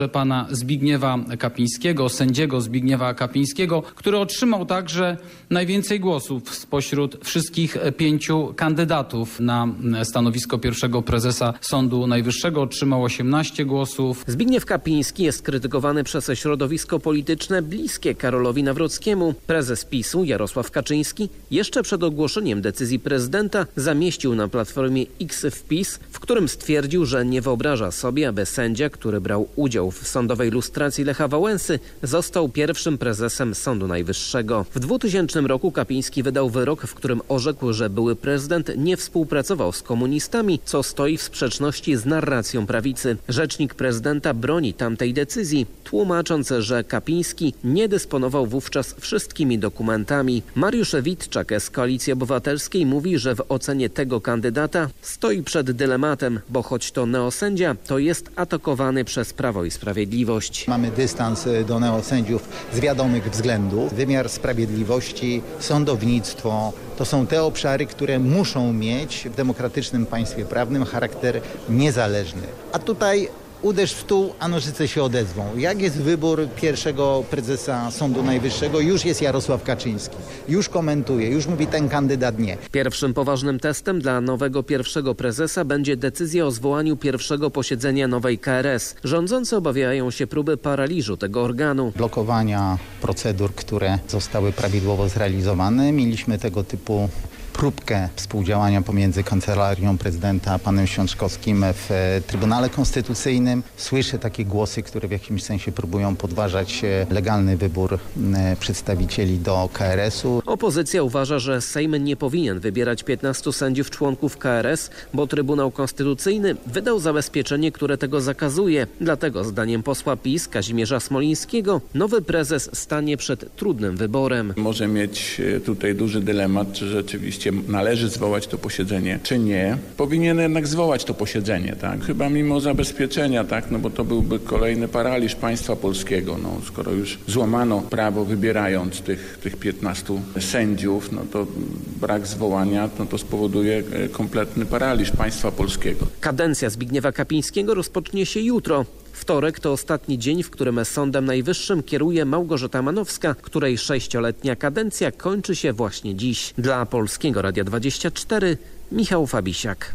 pana Zbigniewa Kapińskiego, sędziego Zbigniewa Kapińskiego, który otrzymał także najwięcej głosów spośród wszystkich 5 kandydatów na stanowisko pierwszego prezesa Sądu Najwyższego. Otrzymał 18 głosów. Zbigniew Kapiński jest krytykowany przez środowisko polityczne bliskie Karolowi Nawrockiemu. Prezes PiS-u Jarosław Kaczyński jeszcze przed ogłoszeniem decyzji prezydenta zamieścił na platformie X wpis, w którym stwierdził, że nie wyobraża sobie, aby sędzia, który brał udział w sądowej lustracji Lecha Wałęsy, został pierwszym prezesem Sądu Najwyższego. W 2000 roku Kapiński wydał wyrok, w którym orzekł, że były prezydent nie współpracował z komunistami, co stoi w sprzeczności z narracją prawicy. Rzecznik prezydenta broni tamtej decyzji, tłumacząc, że Kapiński nie dysponował wówczas wszystkimi dokumentami. Mariusz Witczak z Koalicji Obywatelskiej mówi, że w ocenie tego kandydata stoi przed dylematem, bo choć to neosędzia, to jest atakowany przez Prawo i Sprawiedliwość. Mamy dystans do neosędziów z wiadomych względów. Wymiar sprawiedliwości, sądownictwo to są te obszary, które muszą mieć w demokratycznym państwie prawnym charakter niezależny. A tutaj uderz w stół, a nożyce się odezwą. Jak jest wybór pierwszego prezesa Sądu Najwyższego? Już jest Jarosław Kaczyński. Już komentuje, już mówi ten kandydat nie. Pierwszym poważnym testem dla nowego pierwszego prezesa będzie decyzja o zwołaniu pierwszego posiedzenia nowej KRS. Rządzący obawiają się próby paraliżu tego organu. Blokowania procedur, które zostały prawidłowo zrealizowane. Mieliśmy tego typu próbkę współdziałania pomiędzy Kancelarią Prezydenta a panem Świączkowskim w Trybunale Konstytucyjnym. Słyszę takie głosy, które w jakimś sensie próbują podważać legalny wybór przedstawicieli do KRS-u. Opozycja uważa, że Sejm nie powinien wybierać 15 sędziów członków KRS, bo Trybunał Konstytucyjny wydał zabezpieczenie, które tego zakazuje. Dlatego zdaniem posła PiS Kazimierza Smolińskiego nowy prezes stanie przed trudnym wyborem. Może mieć tutaj duży dylemat, czy rzeczywiście należy zwołać to posiedzenie, czy nie. Powinien jednak zwołać to posiedzenie, tak? Chyba mimo zabezpieczenia, tak? No bo to byłby kolejny paraliż państwa polskiego. No, skoro już złamano prawo wybierając tych 15 sędziów, no to brak zwołania, no to spowoduje kompletny paraliż państwa polskiego. Kadencja Zbigniewa Kapińskiego rozpocznie się jutro. Wtorek to ostatni dzień, w którym Sądem Najwyższym kieruje Małgorzata Manowska, której 6-letnia kadencja kończy się właśnie dziś. Dla Polskiego Radia 24 Michał Fabisiak.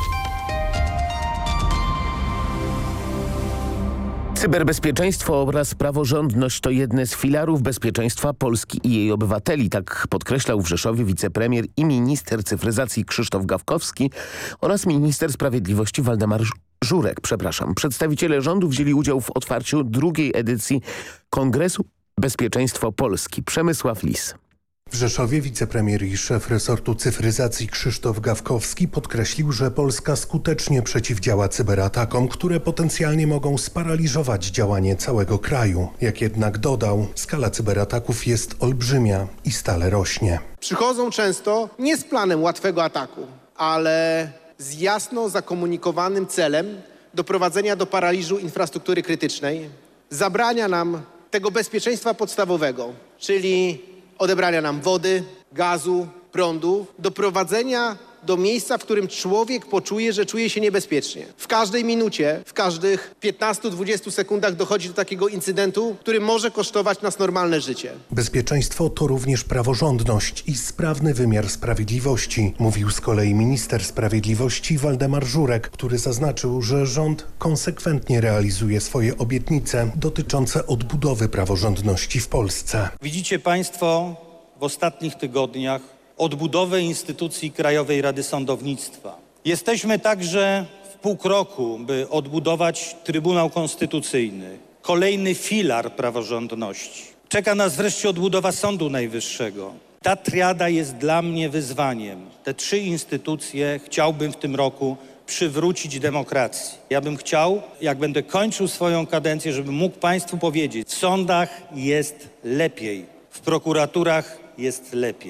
Cyberbezpieczeństwo oraz praworządność to jedne z filarów bezpieczeństwa Polski i jej obywateli. Tak podkreślał w Rzeszowie wicepremier i minister cyfryzacji Krzysztof Gawkowski oraz minister sprawiedliwości Waldemar Żurek. Przedstawiciele rządu wzięli udział w otwarciu drugiej edycji Kongresu Bezpieczeństwo Polski. Przemysław Lis. W Rzeszowie wicepremier i szef resortu cyfryzacji Krzysztof Gawkowski podkreślił, że Polska skutecznie przeciwdziała cyberatakom, które potencjalnie mogą sparaliżować działanie całego kraju. Jak jednak dodał, skala cyberataków jest olbrzymia i stale rośnie. Przychodzą często nie z planem łatwego ataku, ale z jasno zakomunikowanym celem doprowadzenia do paraliżu infrastruktury krytycznej, zabrania nam tego bezpieczeństwa podstawowego, czyli odebrania nam wody, gazu, prądu, doprowadzenia do miejsca, w którym człowiek poczuje, że czuje się niebezpiecznie. W każdej minucie, w każdych 15-20 sekundach dochodzi do takiego incydentu, który może kosztować nas normalne życie. Bezpieczeństwo to również praworządność i sprawny wymiar sprawiedliwości, mówił z kolei minister sprawiedliwości Waldemar Żurek, który zaznaczył, że rząd konsekwentnie realizuje swoje obietnice dotyczące odbudowy praworządności w Polsce. Widzicie państwo w ostatnich tygodniach odbudowę instytucji Krajowej Rady Sądownictwa. Jesteśmy także w półkroku, by odbudować Trybunał Konstytucyjny, kolejny filar praworządności. Czeka nas wreszcie odbudowa Sądu Najwyższego. Ta triada jest dla mnie wyzwaniem. Te 3 instytucje chciałbym w tym roku przywrócić demokracji. Ja bym chciał, jak będę kończył swoją kadencję, żebym mógł państwu powiedzieć, w sądach jest lepiej, w prokuraturach jest lepiej. W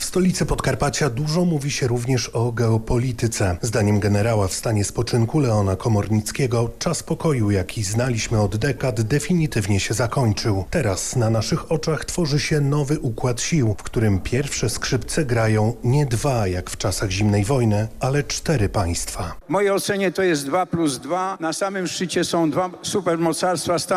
stolicy Podkarpacia dużo mówi się również o geopolityce. Zdaniem generała w stanie spoczynku Leona Komornickiego czas pokoju, jaki znaliśmy od dekad, definitywnie się zakończył. Teraz na naszych oczach tworzy się nowy układ sił, w którym pierwsze skrzypce grają nie 2 jak w czasach zimnej wojny, ale 4 państwa. W mojej ocenie to jest 2+2. Na samym szczycie są 2 supermocarstwa